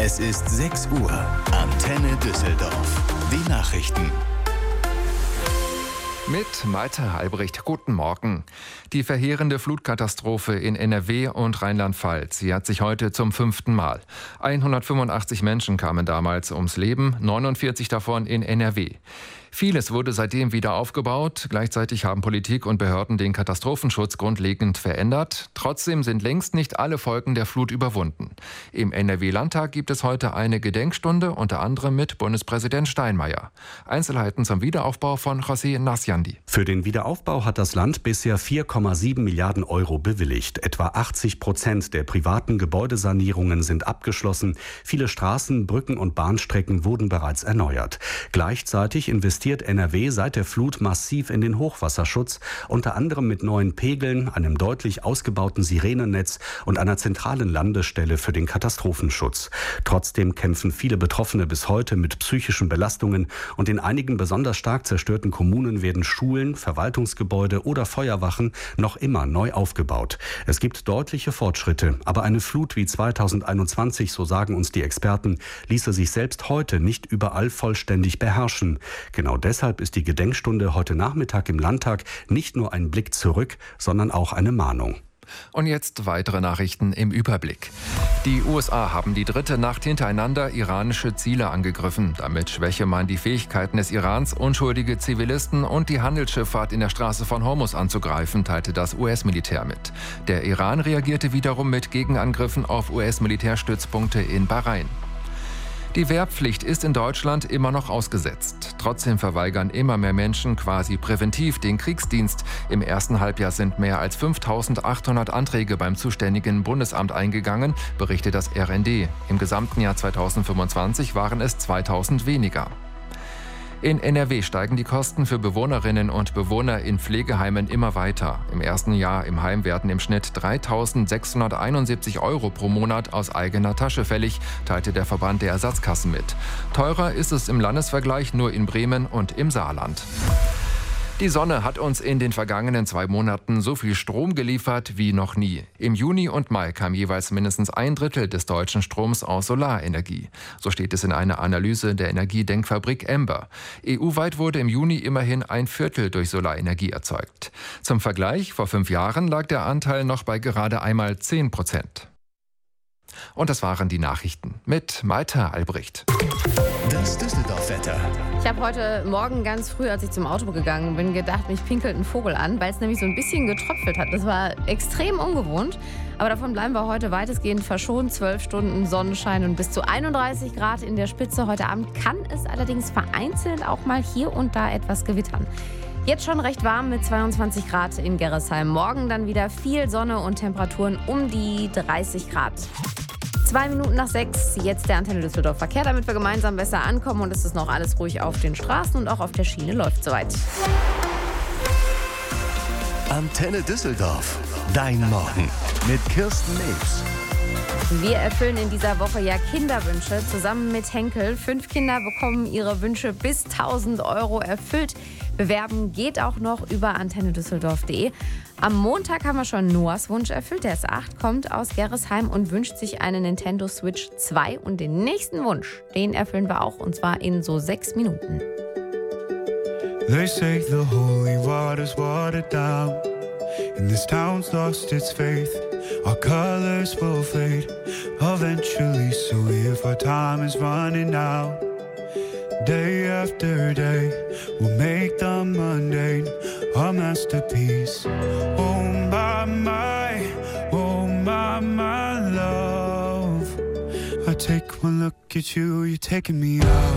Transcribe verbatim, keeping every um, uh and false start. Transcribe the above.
Es ist sechs Uhr. Antenne Düsseldorf. Die Nachrichten. Mit Malte Albrecht. Guten Morgen. Die verheerende Flutkatastrophe in N R W und Rheinland-Pfalz, sie hat sich heute zum fünften Mal. hundertfünfundachtzig Menschen kamen damals ums Leben, neunundvierzig davon in N R W. Vieles wurde seitdem wieder aufgebaut. Gleichzeitig haben Politik und Behörden den Katastrophenschutz grundlegend verändert. Trotzdem sind längst nicht alle Folgen der Flut überwunden. Im N R W-Landtag gibt es heute eine Gedenkstunde, unter anderem mit Bundespräsident Steinmeier. Einzelheiten zum Wiederaufbau von José Nasciandi. Für den Wiederaufbau hat das Land bisher vier Komma sieben Milliarden Euro bewilligt. Etwa achtzig Prozent der privaten Gebäudesanierungen sind abgeschlossen. Viele Straßen, Brücken und Bahnstrecken wurden bereits erneuert. Gleichzeitig investiert N R W seit der Flut massiv in den Hochwasserschutz, unter anderem mit neuen Pegeln, einem deutlich ausgebauten Sirenennetz und einer zentralen Landestelle für den Katastrophenschutz. Trotzdem kämpfen viele Betroffene bis heute mit psychischen Belastungen und in einigen besonders stark zerstörten Kommunen werden Schulen, Verwaltungsgebäude oder Feuerwachen noch immer neu aufgebaut. Es gibt deutliche Fortschritte, aber eine Flut wie zweitausendeinundzwanzig, so sagen uns die Experten, ließe sich selbst heute nicht überall vollständig beherrschen. Genau deshalb ist die Gedenkstunde heute Nachmittag im Landtag nicht nur ein Blick zurück, sondern auch eine Mahnung. Und jetzt weitere Nachrichten im Überblick. Die U S A haben die dritte Nacht hintereinander iranische Ziele angegriffen. Damit schwäche man die Fähigkeiten des Irans, unschuldige Zivilisten und die Handelsschifffahrt in der Straße von Hormuz anzugreifen, teilte das U S-Militär mit. Der Iran reagierte wiederum mit Gegenangriffen auf U S-Militärstützpunkte in Bahrain. Die Wehrpflicht ist in Deutschland immer noch ausgesetzt. Trotzdem verweigern immer mehr Menschen quasi präventiv den Kriegsdienst. Im ersten Halbjahr sind mehr als fünftausendachthundert Anträge beim zuständigen Bundesamt eingegangen, berichtet das R N D. Im gesamten Jahr zweitausendfünfundzwanzig waren es zweitausend weniger. In N R W steigen die Kosten für Bewohnerinnen und Bewohner in Pflegeheimen immer weiter. Im ersten Jahr im Heim werden im Schnitt dreitausendsechshunderteinundsiebzig Euro pro Monat aus eigener Tasche fällig, teilte der Verband der Ersatzkassen mit. Teurer ist es im Landesvergleich nur in Bremen und im Saarland. Die Sonne hat uns in den vergangenen zwei Monaten so viel Strom geliefert wie noch nie. Im Juni und Mai kam jeweils mindestens ein Drittel des deutschen Stroms aus Solarenergie. So steht es in einer Analyse der Energiedenkfabrik Ember. E U-weit wurde im Juni immerhin ein Viertel durch Solarenergie erzeugt. Zum Vergleich, vor fünf Jahren lag der Anteil noch bei gerade einmal zehn Prozent. Und das waren die Nachrichten mit Malte Albrecht. Das Düsseldorf-Wetter. Ich habe heute Morgen ganz früh, als ich zum Auto gegangen bin, gedacht, mich pinkelt ein Vogel an, weil es nämlich so ein bisschen getröpfelt hat. Das war extrem ungewohnt, aber davon bleiben wir heute weitestgehend verschont. zwölf Stunden Sonnenschein und bis zu einunddreißig Grad in der Spitze. Heute Abend kann es allerdings vereinzelt auch mal hier und da etwas gewittern. Jetzt schon recht warm mit zweiundzwanzig Grad in Gerresheim. Morgen dann wieder viel Sonne und Temperaturen um die dreißig Grad. Zwei Minuten nach sechs, jetzt der Antenne Düsseldorf Verkehr, damit wir gemeinsam besser ankommen und es ist noch alles ruhig auf den Straßen und auch auf der Schiene läuft soweit. Antenne Düsseldorf, dein Morgen mit Kirsten Nebs. Wir erfüllen in dieser Woche ja Kinderwünsche zusammen mit Henkel. Fünf Kinder bekommen ihre Wünsche bis tausend Euro erfüllt. Bewerben geht auch noch über antenne düsseldorf punkt de. Am Montag haben wir schon Noahs Wunsch erfüllt. Der ist acht, kommt aus Gerresheim und wünscht sich eine Nintendo Switch zwei. Und den nächsten Wunsch, den erfüllen wir auch, und zwar in so sechs Minuten. They say the holy water's watered down, and this town's lost its faith. Our colors will fade eventually, so if our time is running out, day after day, we'll make the mundane a masterpiece. Oh my, my, oh my, my love, I take one look at you, you're taking me out.